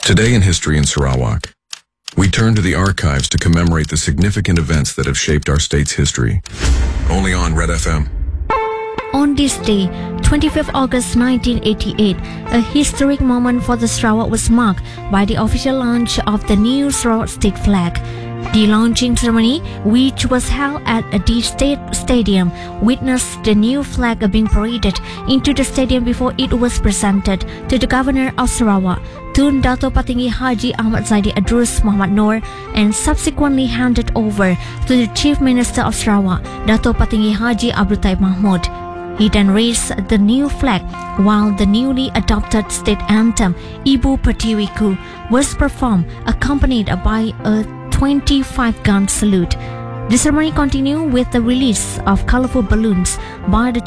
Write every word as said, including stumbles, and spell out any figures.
Today in History in Sarawak, we turn to the archives to commemorate the significant events that have shaped our state's history. Only on Red F M. On this day, twenty-fifth of August nineteen eighty-eight, a historic moment for the Sarawak was marked by the official launch of the new Sarawak state flag. The launching ceremony, which was held at the State Stadium, witnessed the new flag being paraded into the stadium before it was presented to the Governor of Sarawak, Tun Dato' Patinggi Haji Ahmad Zaidi Adrus Muhammad Noor, and subsequently handed over to the Chief Minister of Sarawak, Dato' Patinggi Haji Abdul Taib Mahmud. He then raised the new flag while the newly adopted state anthem, Ibu Pertiwiku, was performed, accompanied by a twenty-five gun salute. The ceremony continued with the release of colorful balloons by the